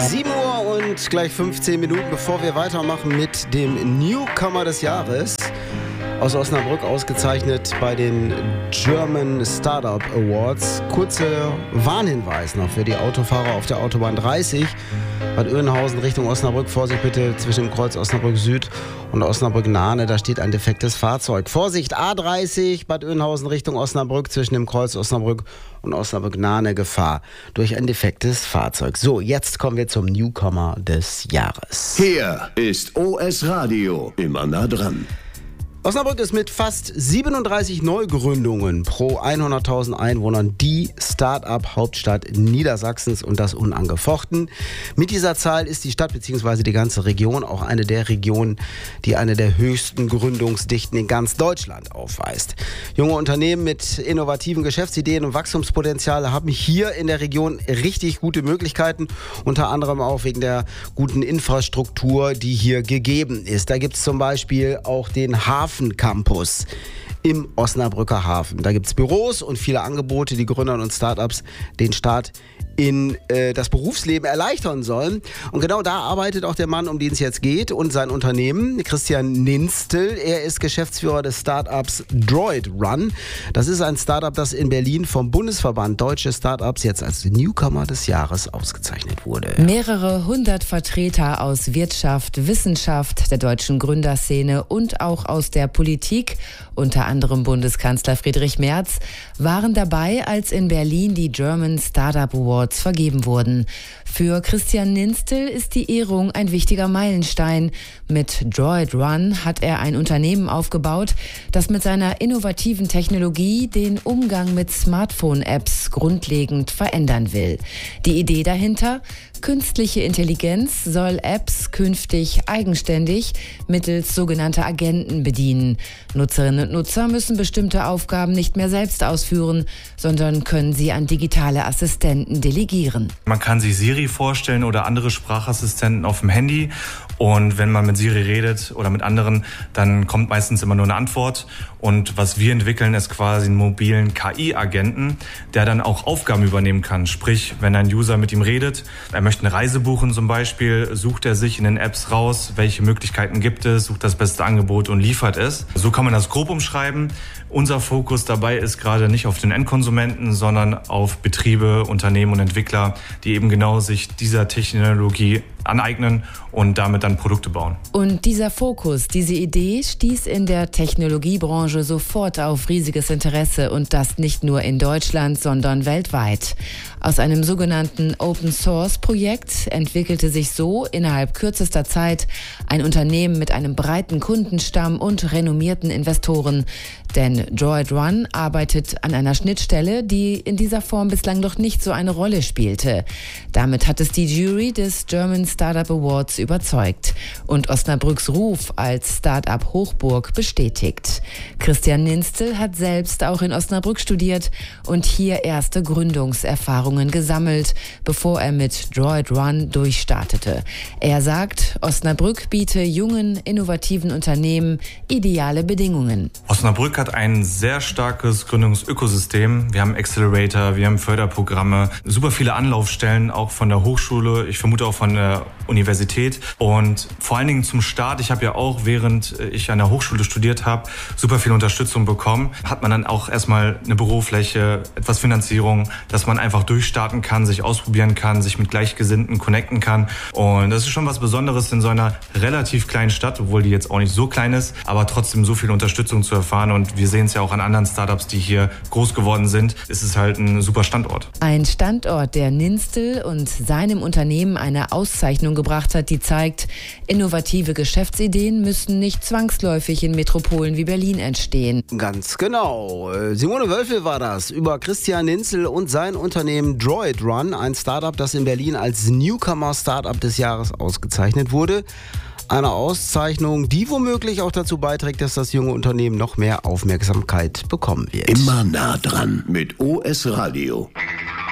7 Uhr und gleich 15 Minuten, bevor wir weitermachen mit dem Newcomer des Jahres. Aus Osnabrück ausgezeichnet bei den German Startup Awards. Kurzer Warnhinweis noch für die Autofahrer auf der Autobahn 30. Bad Oeynhausen Richtung Osnabrück. Vorsicht bitte zwischen dem Kreuz Osnabrück Süd und Osnabrück Nahne. Da steht ein defektes Fahrzeug. Vorsicht, A30 Bad Oeynhausen Richtung Osnabrück. Zwischen dem Kreuz Osnabrück und Osnabrück Nahne Gefahr durch ein defektes Fahrzeug. So, jetzt kommen wir zum Newcomer des Jahres. Hier ist OS Radio. Immer nah dran. Osnabrück ist mit fast 37 Neugründungen pro 100.000 Einwohnern die Start-up-Hauptstadt Niedersachsens und das unangefochten. Mit dieser Zahl ist die Stadt bzw. die ganze Region auch eine der Regionen, die eine der höchsten Gründungsdichten in ganz Deutschland aufweist. Junge Unternehmen mit innovativen Geschäftsideen und Wachstumspotenzial haben hier in der Region richtig gute Möglichkeiten, unter anderem auch wegen der guten Infrastruktur, die hier gegeben ist. Da gibt es zum Beispiel auch den Campus im Osnabrücker Hafen. Da gibt es Büros und viele Angebote, die Gründern und Startups den Start in das Berufsleben erleichtern sollen. Und genau da arbeitet auch der Mann, um den es jetzt geht, und sein Unternehmen, Christian Ninstel. Er ist Geschäftsführer des Startups Droid Run. Das ist ein Startup, das in Berlin vom Bundesverband Deutsche Startups jetzt als Newcomer des Jahres ausgezeichnet wurde. Mehrere hundert Vertreter aus Wirtschaft, Wissenschaft, der deutschen Gründerszene und auch aus der Politik, unter anderem Bundeskanzler Friedrich Merz, waren dabei, als in Berlin die German Startup Awards vergeben wurden. Für Christian Ninstel ist die Ehrung ein wichtiger Meilenstein. Mit Droid Run hat er ein Unternehmen aufgebaut, das mit seiner innovativen Technologie den Umgang mit Smartphone-Apps grundlegend verändern will. Die Idee dahinter? Künstliche Intelligenz soll Apps künftig eigenständig mittels sogenannter Agenten bedienen. Nutzerinnen und Nutzer müssen bestimmte Aufgaben nicht mehr selbst ausführen, sondern können sie an digitale Assistenten delegieren. Man kann sich Siri vorstellen oder andere Sprachassistenten auf dem Handy. Und wenn man mit Siri redet oder mit anderen, dann kommt meistens immer nur eine Antwort. Und was wir entwickeln, ist quasi einen mobilen KI-Agenten, der dann auch Aufgaben übernehmen kann. Sprich, wenn ein User mit ihm redet, er möchte eine Reise buchen zum Beispiel, sucht er sich in den Apps raus, welche Möglichkeiten gibt es, sucht das beste Angebot und liefert es. So kann man das grob umschreiben. Unser Fokus dabei ist gerade nicht auf den Endkonsumenten, sondern auf Betriebe, Unternehmen und Entwickler, die eben genau sich dieser Technologie aneignen und damit dann Produkte bauen. Und dieser Fokus, diese Idee stieß in der Technologiebranche sofort auf riesiges Interesse und das nicht nur in Deutschland, sondern weltweit. Aus einem sogenannten Open-Source-Projekt entwickelte sich so innerhalb kürzester Zeit ein Unternehmen mit einem breiten Kundenstamm und renommierten Investoren. Denn Droid Run arbeitet an einer Schnittstelle, die in dieser Form bislang noch nicht so eine Rolle spielte. Damit hat es die Jury des German Startup Awards überzeugt und Osnabrücks Ruf als Startup-Hochburg bestätigt. Christian Ninstel hat selbst auch in Osnabrück studiert und hier erste Gründungserfahrungen gesammelt, bevor er mit Droid Run durchstartete. Er sagt, Osnabrück biete jungen, innovativen Unternehmen ideale Bedingungen. Osnabrück hat ein sehr starkes Gründungsökosystem. Wir haben Accelerator, wir haben Förderprogramme, super viele Anlaufstellen, auch von der Hochschule, ich vermute auch von der Universität. Und vor allen Dingen zum Start, ich habe ja auch, während ich an der Hochschule studiert habe, super viel Unterstützung bekommen. Hat man dann auch erstmal eine Bürofläche, etwas Finanzierung, dass man einfach durchstarten kann, sich ausprobieren kann, sich mit Gleichgesinnten connecten kann. Und das ist schon was Besonderes in so einer relativ kleinen Stadt, obwohl die jetzt auch nicht so klein ist, aber trotzdem so viel Unterstützung zu erfahren. Und wir sehen es ja auch an anderen Startups, die hier groß geworden sind. Es ist halt ein super Standort. Ein Standort, der Ninstel und seinem Unternehmen eine Auszeichnung gebracht hat, die zeigt, innovative Geschäftsideen müssen nicht zwangsläufig in Metropolen wie Berlin entstehen. Ganz genau. Simone Wölfel war das über Christian Ninstel und sein Unternehmen Droid Run, ein Startup, das in Berlin als Newcomer Startup des Jahres ausgezeichnet wurde. Eine Auszeichnung, die womöglich auch dazu beiträgt, dass das junge Unternehmen noch mehr Aufmerksamkeit bekommen wird. Immer nah dran mit OS Radio.